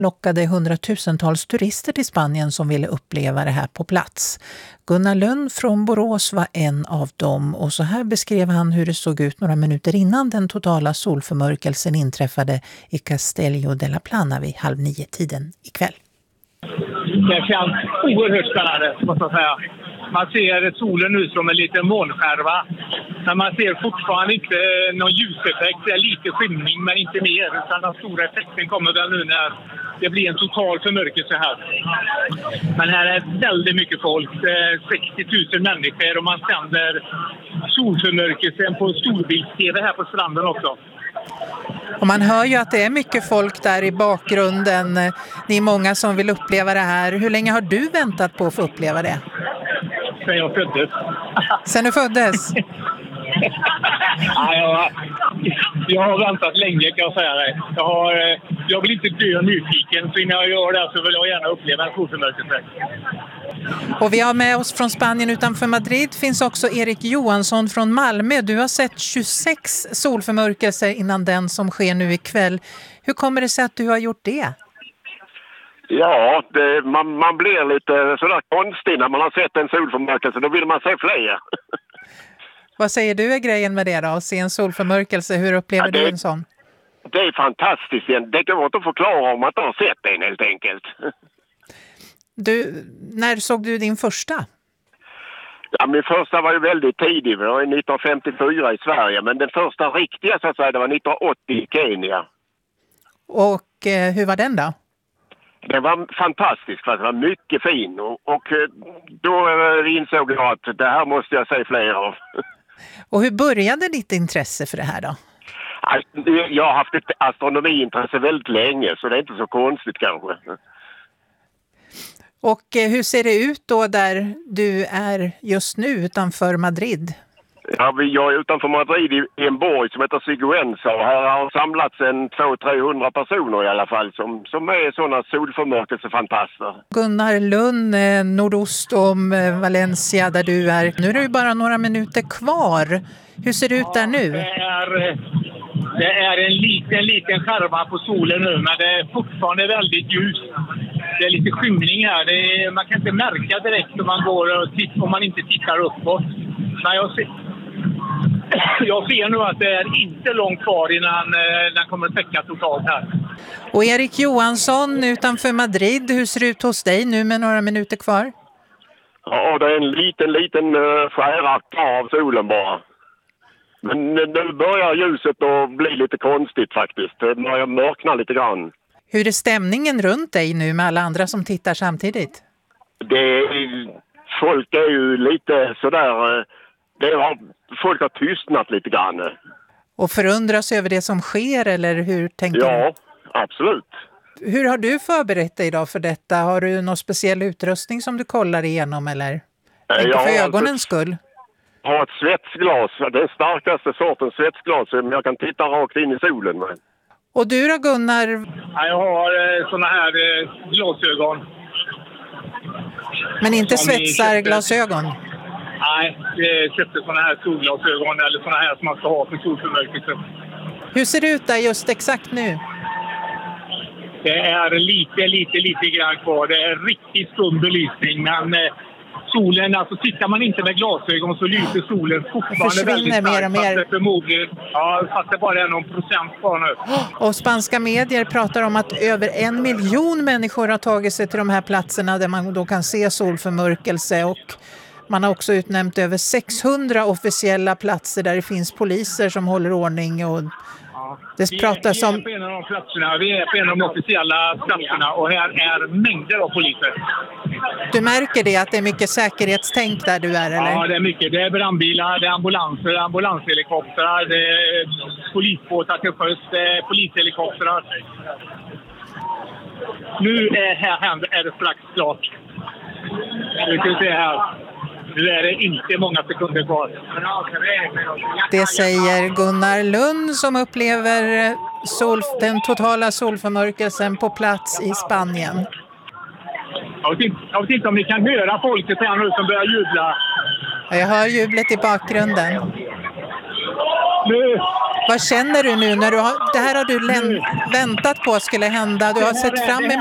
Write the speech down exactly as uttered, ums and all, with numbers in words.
lockade hundratusentals turister till Spanien som ville uppleva det här på plats. Gunnar Lund från Borås var en av dem och så här beskrev han hur det såg ut några minuter innan den totala solförmörkelsen inträffade i Castello de la Plana vid halv nio tiden ikväll. Det känns oerhört spännande, måste jag säga. Man ser solen ut som en liten månskärva. Men man ser fortfarande inte någon ljuseffekt. Det är lite skymning men inte mer. Utan den stora effekten kommer väl nu när det blir en total förmörkelse här. Men här är väldigt mycket folk. Det är sextio tusen människor och man sänder solförmörkelsen på storbilds-tv här på stranden också. Och man hör ju att det är mycket folk där i bakgrunden. Ni är många som vill uppleva det här. Hur länge har du väntat på att få uppleva det? Sen jag föddes. Sen du föddes? Ja, jag, jag har väntat länge kan jag säga dig. Jag, har, jag vill inte dö nyfiken så innan jag gör det så vill jag gärna uppleva en solförmörkelse. Och vi har med oss från Spanien utanför Madrid finns också Erik Johansson från Malmö. Du har sett tjugosex solförmörkelser innan den som sker nu ikväll. Hur kommer det sig att du har gjort det? Ja, det, man, man blir lite sådär konstig när man har sett en solförmörkelse. Då vill man se fler. Vad säger du är grejen med det då? Att se en solförmörkelse, hur upplever ja, det, du en sån? Det är fantastiskt. Det går inte att förklara om man inte har sett den helt enkelt. Du, när såg du din första? Ja, min första var ju väldigt tidig. Det var nittonhundrafemtiofyra i Sverige. Men den första riktiga så att säga, det var nittonhundraåttio i Kenya. Och eh, hur var den då? Det var fantastiskt, för det var mycket fin. Och, och då insåg jag att det här måste jag se fler av. Och hur började ditt intresse för det här då? Jag har haft ett astronomiintresse väldigt länge, så det är inte så konstigt kanske. Och hur ser det ut då där du är just nu utanför Madrid? Ja, jag är utanför Madrid i en borg som heter Sigüenza och här har samlats en två till trehundra personer i alla fall som, som är sådana solförmörkelsefantaster. Gunnar Lund, nordost om Valencia där du är. Nu är det ju bara några minuter kvar. Hur ser det ut där nu? Det är, det är en liten, liten skärva på solen nu men det är fortfarande väldigt ljust. Det är lite skymning här. Det är, man kan inte märka direkt om man, går och titt, om man inte tittar uppåt. Men jag ser... Jag ser nu att det är inte långt kvar innan eh, den kommer att täcka totalt här. Och Erik Johansson utanför Madrid, hur ser det ut hos dig nu med några minuter kvar? Ja, det är en liten, liten uh, skära av solen bara. Men nu börjar ljuset att bli lite konstigt faktiskt. Det börjar mörkna lite grann. Hur är stämningen runt dig nu med alla andra som tittar samtidigt? Det är, folk är ju lite sådär... Uh, det har, folk har tystnat lite grann. Och förundras över det som sker, eller hur tänker du? Ja, absolut. Hur har du förberett dig idag för detta? Har du någon speciell utrustning som du kollar igenom, eller? Tänker för ögonens skull? Jag har ett svetsglas. Den starkaste sortens svetsglas som jag kan titta rakt in i solen med. Och du då, Gunnar? Ja, jag har eh, såna här eh, glasögon. Men inte svetsarglasögon? Nej, jag köpte såna här solglasögon eller såna här som man ska ha för solförmörkelse. Hur ser det ut där just exakt nu? Det är lite, lite, lite grann kvar. Det är riktigt skum belysning, men eh, solen, alltså tittar man inte med glasögon så lyser solen fortfarande väldigt starkt. Mer och mer. Fast det förmodligen, ja, fast det bara är någon procent kvar nu. Och spanska medier pratar om att över en miljon människor har tagit sig till de här platserna där man då kan se solförmörkelse, och man har också utnämnt över sexhundra officiella platser där det finns poliser som håller ordning. Och ja, det pratas om... Vi är på en av de platserna, vi är på en av de officiella platserna och här är mängder av poliser. Du märker det, att det är mycket säkerhetstänk där du är, eller? Ja, det är mycket. Det är brandbilar, det är ambulanser, ambulanshelikoptrar, det är polisbåtar till sjöss, det är polishelikoptrar. Nu är, här, är det strax klart. Vi kan se här. Nu är det inte många sekunder kvar. Det säger Gunnar Lund som upplever sol, den totala solförmörkelsen på plats i Spanien. Jag vet, inte, jag vet inte om ni kan höra folket här nu som börjar jubla. Jag hör jublet i bakgrunden. Nu, Vad känner du nu när du har, det här har du län, väntat på skulle hända? Du har sett fram emot